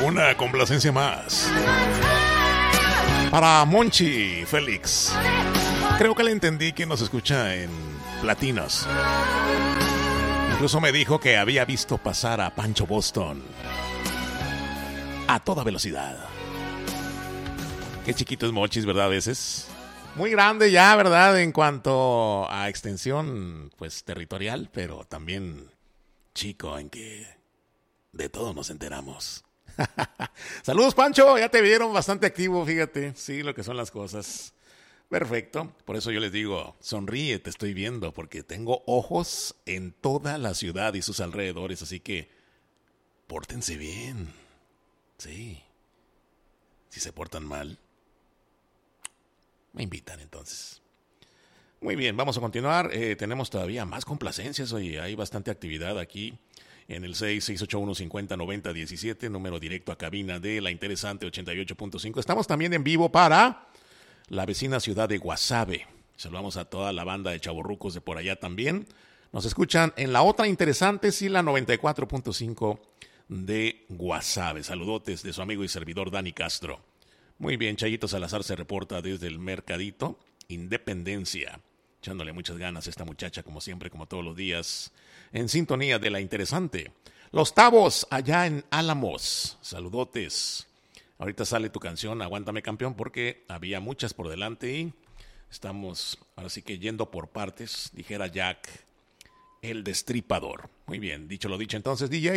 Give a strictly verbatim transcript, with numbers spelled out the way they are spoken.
Una complacencia más para Monchi Félix. Creo que le entendí que nos escucha en Platinos. Incluso me dijo que había visto pasar a Pancho Boston a toda velocidad. Qué chiquito es Monchis, ¿verdad? A veces muy grande ya, ¿verdad? En cuanto a extensión, pues territorial, pero también chico en que de todo nos enteramos. Saludos, Pancho, ya te vieron bastante activo, fíjate. Sí, lo que son las cosas. Perfecto, por eso yo les digo, sonríe, te estoy viendo, porque tengo ojos en toda la ciudad y sus alrededores, así que pórtense bien. Sí. Si se portan mal, me invitan entonces. Muy bien, vamos a continuar. Eh, tenemos todavía más complacencias. Oye, hay bastante actividad aquí en el seis seis ocho uno cinco cero nueve cero uno siete, número directo a cabina de La Interesante ochenta y ocho punto cinco. Estamos también en vivo para la vecina ciudad de Guasave. Saludamos a toda la banda de chavorrucos de por allá también. Nos escuchan en la otra Interesante, sí, la noventa y cuatro punto cinco de Guasave. Saludotes de su amigo y servidor Dani Castro. Muy bien, Chayito Salazar se reporta desde el Mercadito Independencia. Echándole muchas ganas a esta muchacha, como siempre, como todos los días, en sintonía de La Interesante. Los Tavos, allá en Álamos. Saludotes. Ahorita sale tu canción, Aguántame Campeón, porque había muchas por delante y estamos, ahora sí que yendo por partes, dijera Jack, el Destripador. Muy bien, dicho lo dicho entonces, D J,